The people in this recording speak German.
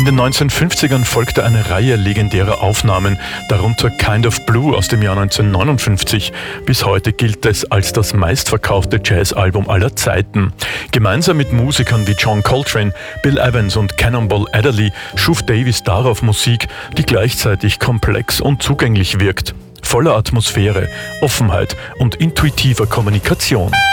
In den 1950ern folgte eine Reihe legendärer Aufnahmen, darunter Kind of Blue aus dem Jahr 1959. Bis heute gilt es als das meistverkaufte Jazzalbum aller Zeiten. Gemeinsam mit Musikern wie John Coltrane, Bill Evans und Cannonball Adderley schuf Davis darauf Musik, die gleichzeitig komplex und zugänglich wirkt, voller Atmosphäre, Offenheit und intuitiver Kommunikation.